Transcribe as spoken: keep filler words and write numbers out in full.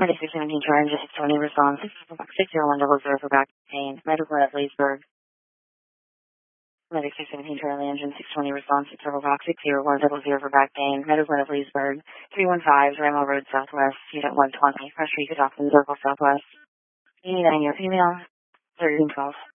Medic six seventeen Charge, six twenty response, six zero one double zero for back pain. Medical at Leesburg. Medic six seventeen Charlie Engine six twenty response, Circle Box six zero one double zero for back pain. Medical at Leesburg. three one five Ramal Road Southwest, Unit one twenty. Pressure you could off in Circle Southwest. eighty-nine year female, thirteen twelve.